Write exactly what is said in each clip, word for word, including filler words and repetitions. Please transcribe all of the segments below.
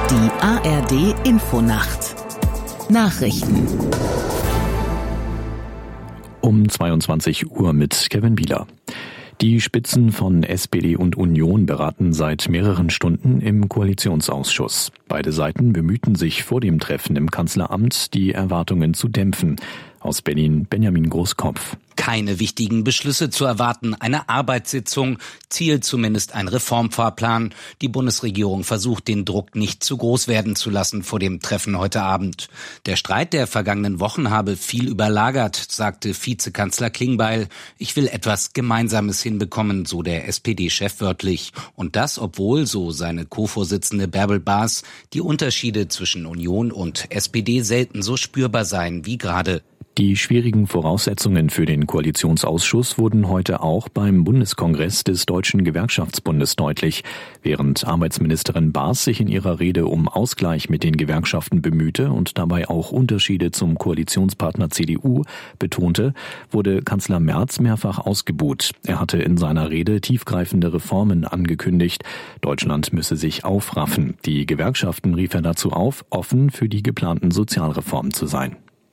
Die A R D-Infonacht. Nachrichten. Um zweiundzwanzig Uhr mit Kevin Bieler. Die Spitzen von S P D und Union beraten seit mehreren Stunden im Koalitionsausschuss. Beide Seiten bemühten sich vor dem Treffen im Kanzleramt, die Erwartungen zu dämpfen. Aus Berlin Benjamin Großkopf. Keine wichtigen Beschlüsse zu erwarten, eine Arbeitssitzung, Ziel zumindest ein Reformfahrplan. Die Bundesregierung versucht, den Druck nicht zu groß werden zu lassen vor dem Treffen heute Abend. Der Streit der vergangenen Wochen habe viel überlagert, sagte Vizekanzler Klingbeil. Ich will etwas Gemeinsames hinbekommen, so der S P D-Chef wörtlich. Und das, obwohl, so seine Co-Vorsitzende Bärbel Baas, die Unterschiede zwischen Union und S P D selten so spürbar seien wie gerade. Die schwierigen Voraussetzungen für den Koalitionsausschuss wurden heute auch beim Bundeskongress des Deutschen Gewerkschaftsbundes deutlich. Während Arbeitsministerin Baas sich in ihrer Rede um Ausgleich mit den Gewerkschaften bemühte und dabei auch Unterschiede zum Koalitionspartner C D U betonte, wurde Kanzler Merz mehrfach ausgebuht. Er hatte in seiner Rede tiefgreifende Reformen angekündigt. Deutschland müsse sich aufraffen. Die Gewerkschaften rief er dazu auf, offen für die geplanten Sozialreformen zu sein.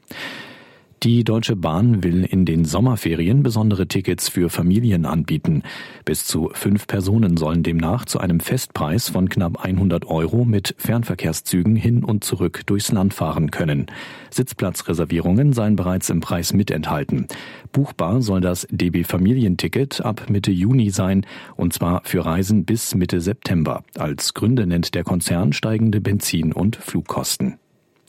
Die Deutsche Bahn will in den Sommerferien besondere Tickets für Familien anbieten. Bis zu fünf Personen sollen demnach zu einem Festpreis von knapp hundert Euro mit Fernverkehrszügen hin und zurück durchs Land fahren können. Sitzplatzreservierungen seien bereits im Preis mit enthalten. Buchbar soll das D B Familienticket ab Mitte Juni sein, und zwar für Reisen bis Mitte September. Als Gründe nennt der Konzern steigende Benzin- und Flugkosten.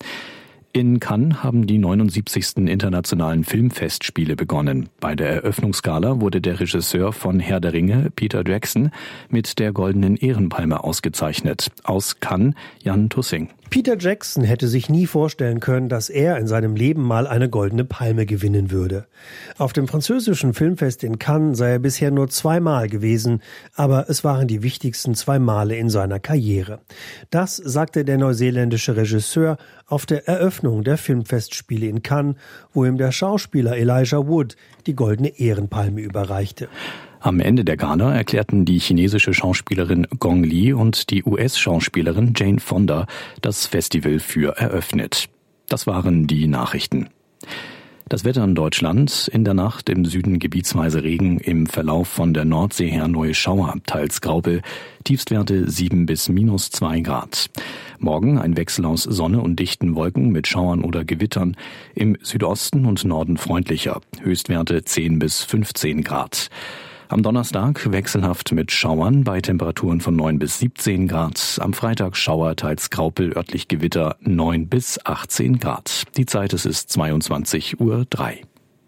In Cannes haben die neunundsiebzigsten internationalen Filmfestspiele begonnen. Bei der Eröffnungsgala wurde der Regisseur von Herr der Ringe, Peter Jackson, mit der Goldenen Ehrenpalme ausgezeichnet. Aus Cannes, Jan Tussing. Peter Jackson hätte sich nie vorstellen können, dass er in seinem Leben mal eine Goldene Palme gewinnen würde. Auf dem französischen Filmfest in Cannes sei er bisher nur zweimal gewesen, aber es waren die wichtigsten zwei Male in seiner Karriere. Das sagte der neuseeländische Regisseur auf der Eröffnung der Filmfestspiele in Cannes, wo ihm der Schauspieler Elijah Wood die Goldene Ehrenpalme überreichte. Am Ende der Gala erklärten die chinesische Schauspielerin Gong Li und die U S-Schauspielerin Jane Fonda das Festival für eröffnet. Das waren die Nachrichten. Das Wetter in Deutschland: in der Nacht im Süden gebietsweise Regen, im Verlauf von der Nordsee her neue Schauer, teils Graupel, Tiefstwerte sieben bis minus zwei Grad. Morgen ein Wechsel aus Sonne und dichten Wolken mit Schauern oder Gewittern, im Südosten und Norden freundlicher, Höchstwerte zehn bis fünfzehn Grad. Am Donnerstag wechselhaft mit Schauern bei Temperaturen von neun bis siebzehn Grad. Am Freitag Schauer, teils Graupel, örtlich Gewitter neun bis achtzehn Grad. Die Zeit, es ist zweiundzwanzig Uhr drei.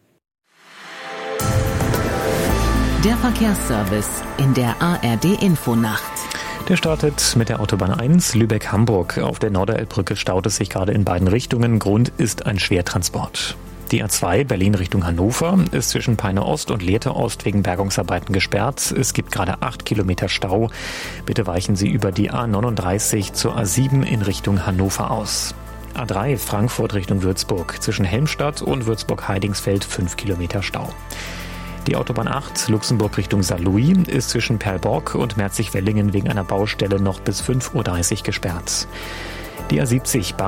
Der Verkehrsservice in der A R D-Infonacht. Der startet mit der Autobahn eins Lübeck-Hamburg. Auf der Norderelbbrücke staut es sich gerade in beiden Richtungen. Grund ist ein Schwertransport. Die A zwei Berlin Richtung Hannover ist zwischen Peine Ost und Lehrte Ost wegen Bergungsarbeiten gesperrt. Es gibt gerade acht Kilometer Stau. Bitte weichen Sie über die A neununddreißig zur A sieben in Richtung Hannover aus. A drei Frankfurt Richtung Würzburg. Zwischen Helmstadt und Würzburg-Heidingsfeld fünf Kilometer Stau. Die Autobahn acht Luxemburg Richtung Saarlouis ist zwischen Perlborg und Merzig-Wellingen wegen einer Baustelle noch bis fünf Uhr dreißig gesperrt. Die A siebzig